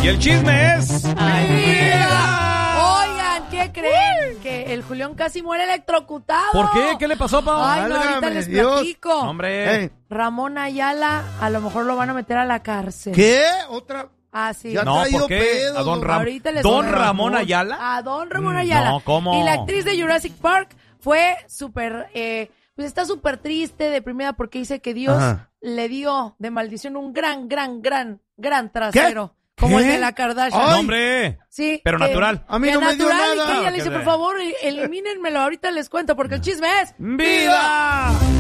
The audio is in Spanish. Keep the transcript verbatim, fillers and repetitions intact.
Y el chisme es... Oigan, ¿qué creen? Que el Julián casi muere electrocutado. ¿Por qué? ¿Qué le pasó, Pau? Ay, no, ahorita Válgame les Dios. platico. Hombre. Ey, Ramón Ayala, a lo mejor lo van a meter a la cárcel. ¿Qué? ¿Otra? Ah, sí. Ya No, traído ¿por qué? pedos, A don Ram... Ahorita les ¿Don voy a- Ramón Ayala? A don Ramón Mm, Ayala. no, ¿cómo? Y la actriz de Jurassic Park fue súper, eh, pues está súper triste, deprimida, porque dice que Dios Ajá. le dio de maldición un gran, gran, gran, gran trasero. ¿Qué? Como el ¿Qué? de la Kardashian. Ay. No, hombre. Sí. Pero que- natural. A mí que no me dio natural, y nada. que ella Ah, le dice, qué por bien. favor, elimínenmelo, ahorita les cuento, porque el chisme es... ¡Vida!